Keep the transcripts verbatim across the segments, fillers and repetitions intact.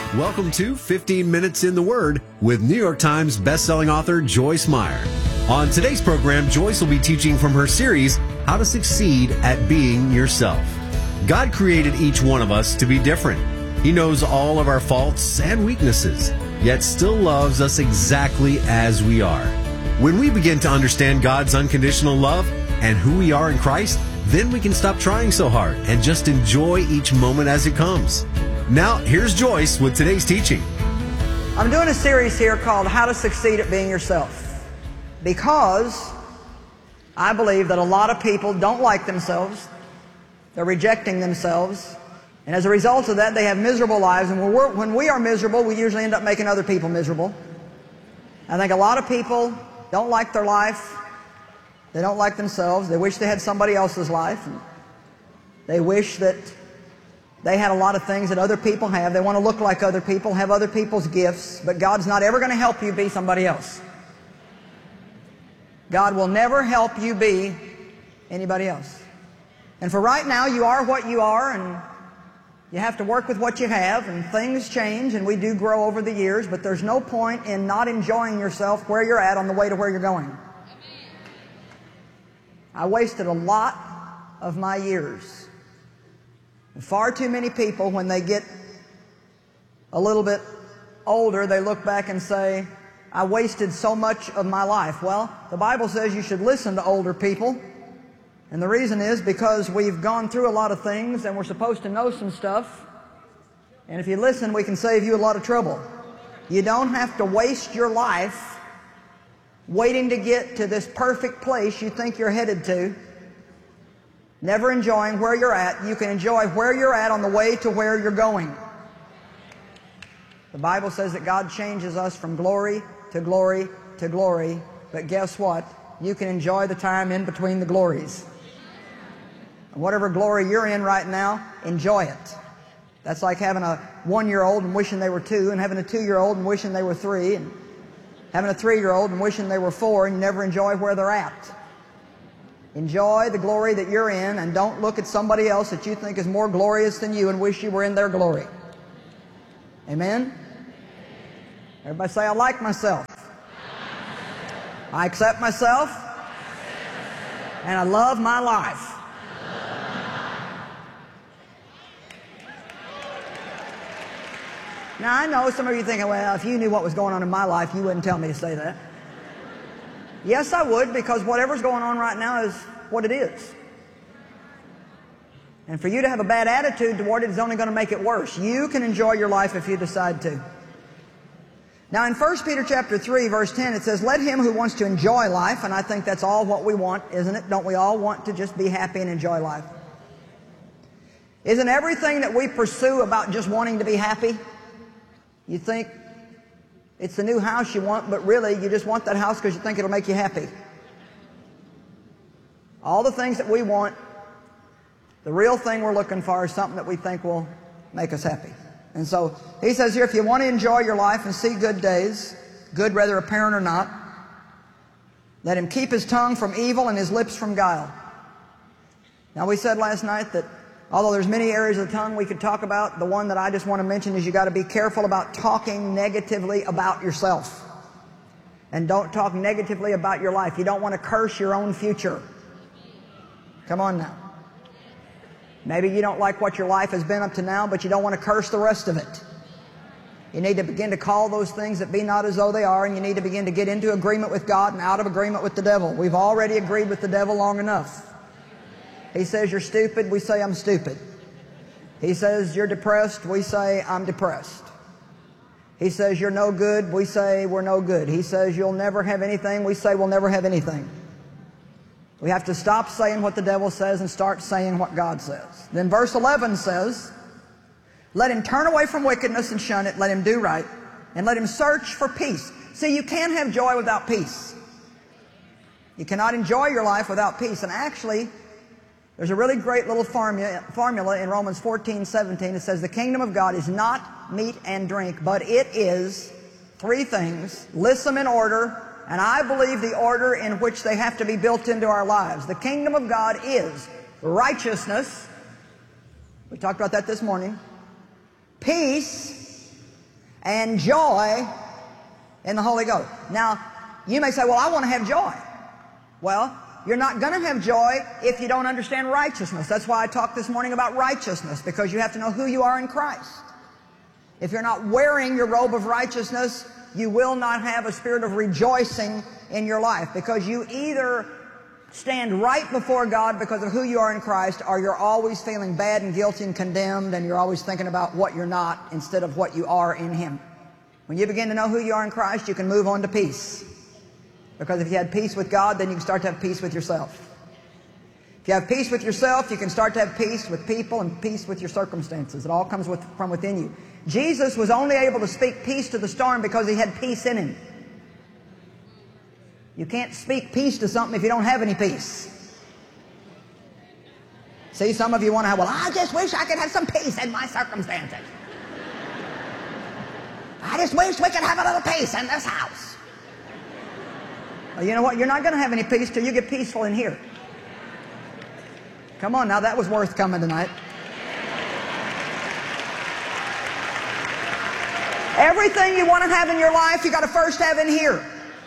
Welcome to fifteen minutes in the Word with New York Times bestselling author Joyce Meyer. On today's program, Joyce will be teaching from her series, How to Succeed at Being Yourself. God created each one of us to be different. He knows all of our faults and weaknesses, yet still loves us exactly as we are. When we begin to understand God's unconditional love and who we are in Christ, then we can stop trying so hard and just enjoy each moment as it comes. Now, here's Joyce with today's teaching. I'm doing a series here called How to Succeed at Being Yourself, because I believe that a lot of people don't like themselves. They're rejecting themselves. And as a result of that, they have miserable lives. And when, we're, when we are miserable, we usually end up making other people miserable. I think a lot of people don't like their life. They don't like themselves. They wish they had somebody else's life. And they wish that they had a lot of things that other people have. They want to look like other people, have other people's gifts. But God's not ever going to help you be somebody else. God will never help you be anybody else. And for right now, you are what you are, and you have to work with what you have, and things change, and we do grow over the years, but there's no point in not enjoying yourself where you're at on the way to where you're going. I wasted a lot of my years. Far too many people, when they get a little bit older, they look back and say, I wasted so much of my life. Well, the Bible says you should listen to older people. And the reason is because we've gone through a lot of things and we're supposed to know some stuff. And if you listen, we can save you a lot of trouble. You don't have to waste your life waiting to get to this perfect place you think you're headed to, never enjoying where you're at. You can enjoy where you're at on the way to where you're going. The Bible says that God changes us from glory to glory to glory. But guess what? You can enjoy the time in between the glories. And whatever glory you're in right now, enjoy it. That's like having a one-year-old and wishing they were two, and having a two-year-old and wishing they were three, and having a three-year-old and wishing they were four, and you never enjoy where they're at. Enjoy the glory that you're in, and don't look at somebody else that you think is more glorious than you and wish you were in their glory. Amen? Everybody say, I like myself. I accept myself. And I love my life. Now, I know some of you thinking, well, if you knew what was going on in my life, you wouldn't tell me to say that. Yes, I would, because whatever's going on right now is what it is. And for you to have a bad attitude toward it is only going to make it worse. You can enjoy your life if you decide to. Now, in First Peter chapter three, verse ten, it says, let him who wants to enjoy life, and I think that's all what we want, isn't it? Don't we all want to just be happy and enjoy life? Isn't everything that we pursue about just wanting to be happy? You think it's the new house you want, but really you just want that house because you think it'll make you happy. All the things that we want, the real thing we're looking for is something that we think will make us happy. And so he says here, if you want to enjoy your life and see good days, good whether apparent or not, let him keep his tongue from evil and his lips from guile. Now, we said last night that although there's many areas of the tongue we could talk about, the one that I just want to mention is you got to be careful about talking negatively about yourself. And don't talk negatively about your life. You don't want to curse your own future. Come on now. Maybe you don't like what your life has been up to now, but you don't want to curse the rest of it. You need to begin to call those things that be not as though they are, and you need to begin to get into agreement with God and out of agreement with the devil. We've already agreed with the devil long enough. He says you're stupid, we say I'm stupid. He says you're depressed, we say I'm depressed. He says you're no good, we say we're no good. He says you'll never have anything, we say we'll never have anything. We have to stop saying what the devil says and start saying what God says. Then verse eleven says, let him turn away from wickedness and shun it, let him do right, and let him search for peace. See, you can't have joy without peace. You cannot enjoy your life without peace. And actually, there's a really great little formula, formula in Romans fourteen seventeen. It says the kingdom of God is not meat and drink, but it is three things. List them in order, and I believe the order in which they have to be built into our lives. The kingdom of God is righteousness. We talked about that this morning. Peace and joy in the Holy Ghost. Now, you may say, well, I want to have joy. Well, you're not going to have joy if you don't understand righteousness. That's why I talked this morning about righteousness, because you have to know who you are in Christ. If you're not wearing your robe of righteousness, you will not have a spirit of rejoicing in your life, because you either stand right before God because of who you are in Christ, or you're always feeling bad and guilty and condemned, and you're always thinking about what you're not instead of what you are in Him. When you begin to know who you are in Christ, you can move on to peace. Because if you had peace with God, then you can start to have peace with yourself. If you have peace with yourself, you can start to have peace with people and peace with your circumstances. It all comes with, from within you. Jesus was only able to speak peace to the storm because He had peace in Him. You can't speak peace to something if you don't have any peace. See, some of you want to have, well, I just wish I could have some peace in my circumstances. I just wish we could have a little peace in this house. Well, you know what? You're not going to have any peace till you get peaceful in here. Come on now, that was worth coming tonight. Everything you want to have in your life, you got to first have in here.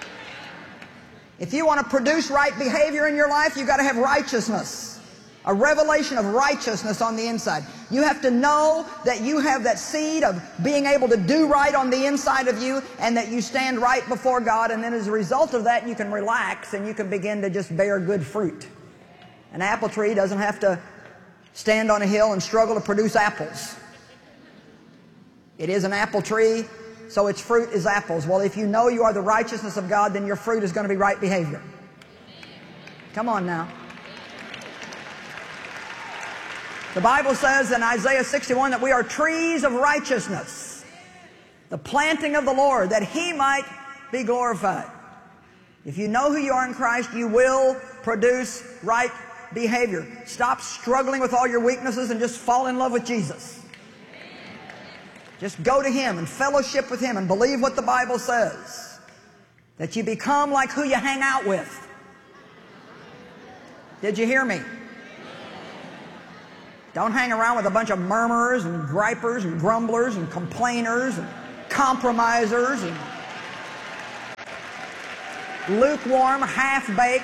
If you want to produce right behavior in your life, you've got to have righteousness. A revelation of righteousness on the inside. You have to know that you have that seed of being able to do right on the inside of you, and that you stand right before God, and then as a result of that you can relax and you can begin to just bear good fruit. An apple tree doesn't have to stand on a hill and struggle to produce apples. It is an apple tree, so its fruit is apples. Well, if you know you are the righteousness of God, then your fruit is going to be right behavior. Come on now. The Bible says in Isaiah sixty-one that we are trees of righteousness, the planting of the Lord, that He might be glorified. If you know who you are in Christ, you will produce right behavior. Stop struggling with all your weaknesses and just fall in love with Jesus. Just go to Him and fellowship with Him and believe what the Bible says, that you become like who you hang out with. Did you hear me? Don't hang around with a bunch of murmurers and gripers and grumblers and complainers and compromisers and lukewarm, half-baked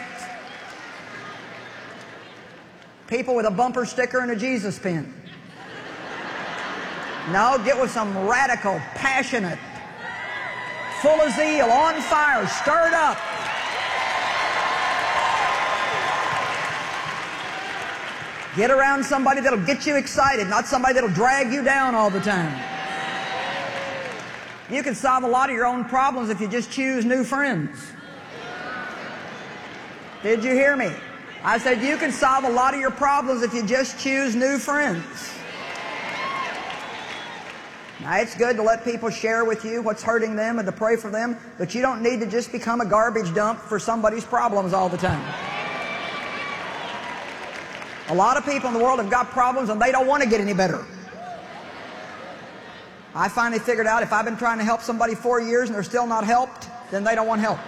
people with a bumper sticker and a Jesus pin. No, get with some radical, passionate, full of zeal, on fire, stirred up. Get around somebody that'll get you excited, not somebody that'll drag you down all the time. You can solve a lot of your own problems if you just choose new friends. Did you hear me? I said you can solve a lot of your problems if you just choose new friends. Now, it's good to let people share with you what's hurting them and to pray for them, but you don't need to just become a garbage dump for somebody's problems all the time. A lot of people in the world have got problems and they don't want to get any better. I finally figured out if I've been trying to help somebody four years and they're still not helped, then they don't want help.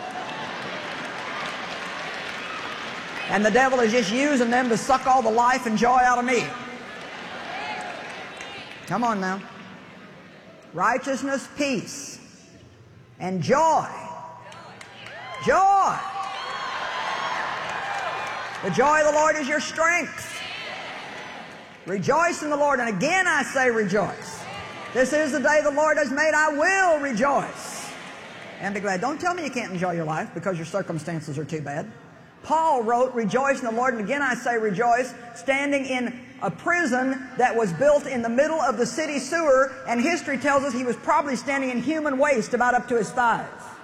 And the devil is just using them to suck all the life and joy out of me. Come on now. Righteousness, peace, and joy. Joy. The joy of the Lord is your strength. Rejoice in the Lord. And again I say rejoice. This is the day the Lord has made. I will rejoice and be glad. Don't tell me you can't enjoy your life because your circumstances are too bad. Paul wrote, rejoice in the Lord. And again I say rejoice, standing in a prison that was built in the middle of the city sewer. And history tells us he was probably standing in human waste about up to his thighs.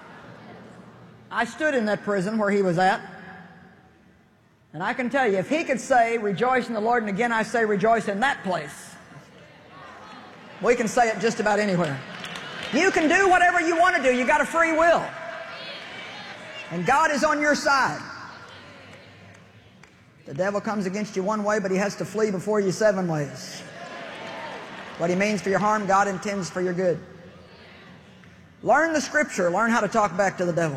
I stood in that prison where he was at. And I can tell you, if he could say, rejoice in the Lord, and again I say rejoice in that place, we can say it just about anywhere. You can do whatever you want to do. You got a free will. And God is on your side. The devil comes against you one way, but he has to flee before you seven ways. What he means for your harm, God intends for your good. Learn the Scripture. Learn how to talk back to the devil.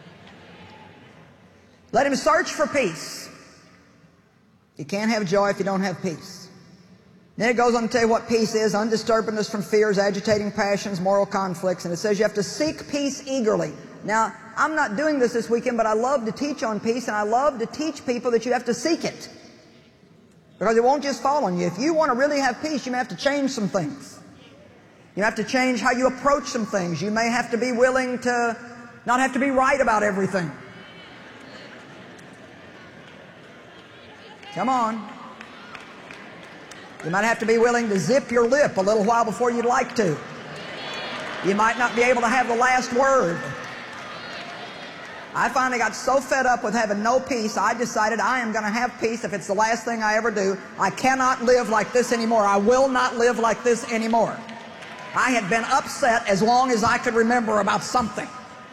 Let him search for peace. You can't have joy if you don't have peace. Then it goes on to tell you what peace is: undisturbedness from fears, agitating passions, moral conflicts. And it says you have to seek peace eagerly. Now, I'm not doing this this weekend, but I love to teach on peace, and I love to teach people that you have to seek it, because it won't just fall on you. If you want to really have peace, you may have to change some things. You have to change how you approach some things. You may have to be willing to not have to be right about everything. Come on. You might have to be willing to zip your lip a little while before you'd like to. You might not be able to have the last word. I finally got so fed up with having no peace, I decided I am going to have peace if it's the last thing I ever do. I cannot live like this anymore. I will not live like this anymore. I had been upset as long as I could remember about something.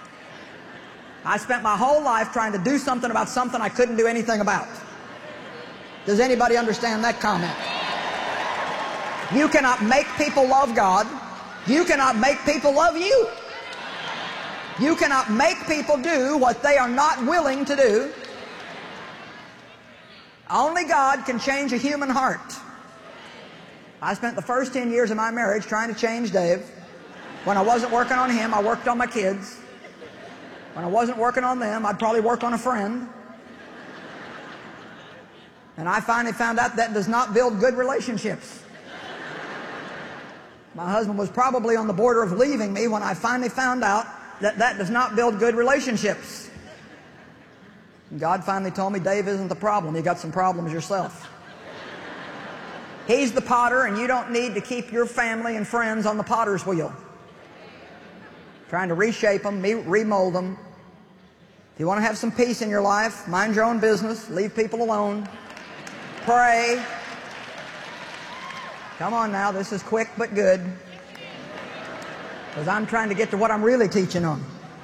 I spent my whole life trying to do something about something I couldn't do anything about. Does anybody understand that comment? You cannot make people love God. You cannot make people love you. You cannot make people do what they are not willing to do. Only God can change a human heart. I spent the first ten years of my marriage trying to change Dave. When I wasn't working on him, I worked on my kids. When I wasn't working on them, I'd probably work on a friend. And I finally found out that does not build good relationships. My husband was probably on the border of leaving me when I finally found out that that does not build good relationships. And God finally told me, Dave isn't the problem. You got some problems yourself. He's the potter, and you don't need to keep your family and friends on the potter's wheel, trying to reshape them, remold them. If you want to have some peace in your life, mind your own business, leave people alone, pray. Come on now, this is quick but good, because I'm trying to get to what I'm really teaching on.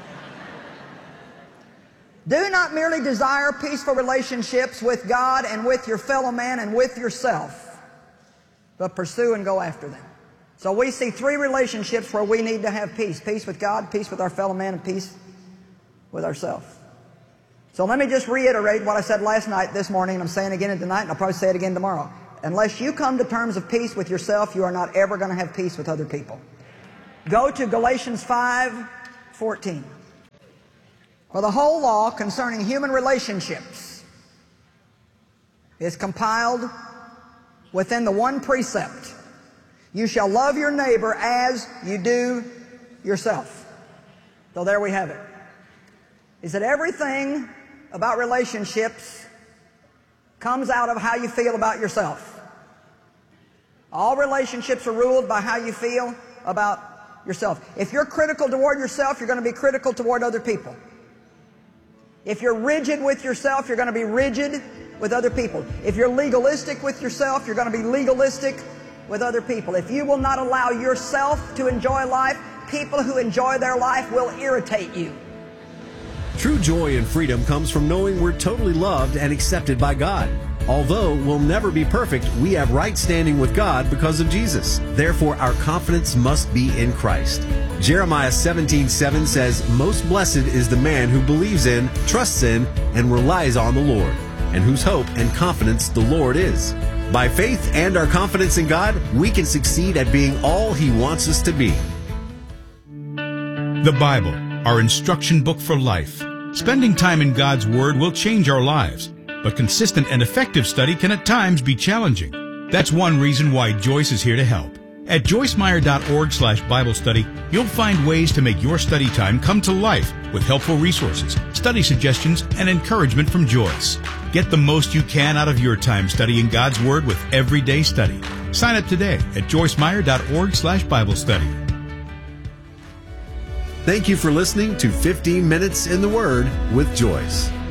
Do not merely desire peaceful relationships with God and with your fellow man and with yourself, but pursue and go after them. So we see three relationships where we need to have peace. Peace with God, peace with our fellow man, and peace with ourselves. So let me just reiterate what I said last night, this morning, and I'm saying again tonight, and I'll probably say it again tomorrow. Unless you come to terms of peace with yourself, you are not ever going to have peace with other people. Go to Galatians five fourteen. For the whole law concerning human relationships is compiled within the one precept: you shall love your neighbor as you do yourself. So there we have it. He said everything about relationships comes out of how you feel about yourself. All relationships are ruled by how you feel about yourself. If you're critical toward yourself, you're going to be critical toward other people. If you're rigid with yourself, you're going to be rigid with other people. If you're legalistic with yourself, you're going to be legalistic with other people. If you will not allow yourself to enjoy life, people who enjoy their life will irritate you. True joy and freedom comes from knowing we're totally loved and accepted by God. Although we'll never be perfect, we have right standing with God because of Jesus. Therefore, our confidence must be in Christ. Jeremiah seventeen seven says, "Most blessed is the man who believes in, trusts in, and relies on the Lord, and whose hope and confidence the Lord is." By faith and our confidence in God, we can succeed at being all He wants us to be. The Bible, our instruction book for life. Spending time in God's Word will change our lives, but consistent and effective study can at times be challenging. That's one reason why Joyce is here to help. At joyce meyer dot org slash Bible study, you'll find ways to make your study time come to life with helpful resources, study suggestions, and encouragement from Joyce. Get the most you can out of your time studying God's Word with Everyday Study. Sign up today at joyce meyer dot org slash Bible study. Thank you for listening to fifteen minutes in the Word with Joyce.